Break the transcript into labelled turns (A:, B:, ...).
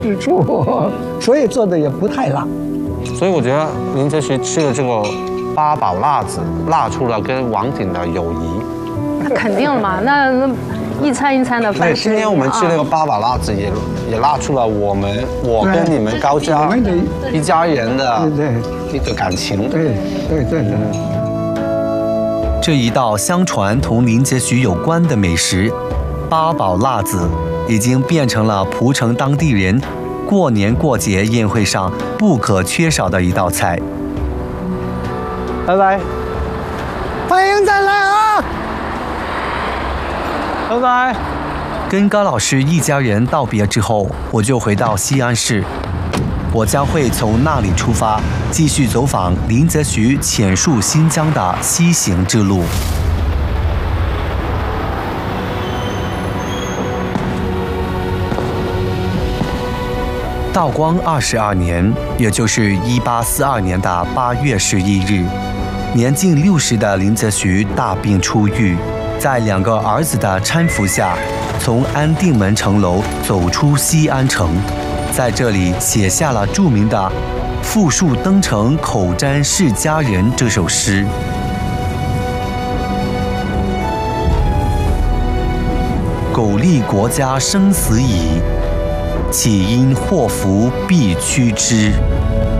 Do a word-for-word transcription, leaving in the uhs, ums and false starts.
A: 之处，所以做的也不太辣。
B: 所以我觉得林则徐吃的这个八宝辣子，辣出了跟王鼎的友谊。
C: 那肯定嘛，那那一餐一餐的饭
B: 对，
C: 吃。
B: 今天我们吃那个八宝辣子也也辣出了我们我跟你们高家一家人的一个感情。
A: 对对对对。
D: 这一道相传同林则徐有关的美食——八宝辣子，已经变成了蒲城当地人过年过节宴会上不可缺少的一道菜。
B: 拜拜，
A: 欢迎再来啊！
B: 拜拜。
D: 跟高老师一家人道别之后，我就回到西安市，我将会从那里出发，继续走访林则徐潜入新疆的西行之路。道光二十二年，也就是一八四二年的八月十一日，年近六十的林则徐大病初愈，在两个儿子的搀扶下，从安定门城楼走出西安城，在这里写下了著名的《复述登城口瞻世家人》这首诗。苟利国家生死以，岂因祸福必趋之。